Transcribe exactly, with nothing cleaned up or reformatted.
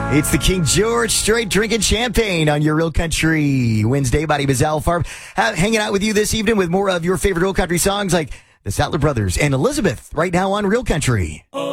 It's the King George straight drinking champagne on your Real Country Wednesday. My name is Al Farb. Ha- hanging out with you this evening with more of your favorite Real Country songs like the Statler Brothers and Elizabeth right now on Real Country.